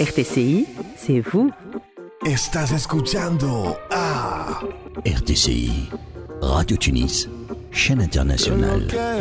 RTCI, c'est vous. Estás escuchando a RTCI, Radio Tunis, chaîne internationale.